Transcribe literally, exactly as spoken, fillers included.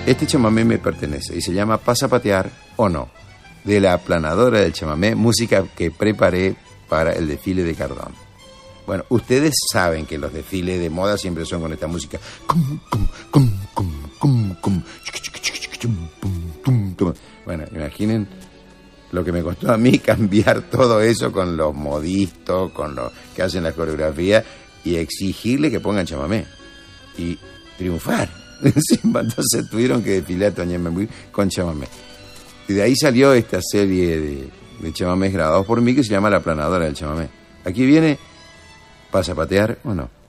este chamamé me pertenece y se llama Pasa a patear o no, de la aplanadora del chamamé, música que preparé para el desfile de Cardón. Bueno, ustedes saben que los desfiles de moda siempre son con esta música. Bueno, imaginen lo que me costó a mí cambiar todo eso con los modistas, con los que hacen la coreografía y exigirle que pongan chamamé y triunfar. Entonces tuvieron que desfilar Toña Membuí con chamamé. Y de ahí salió esta serie de, de chamamés grabados por mí que se llama La Aplanadora del Chamamé. Aquí viene, ¿pasa a patear o no?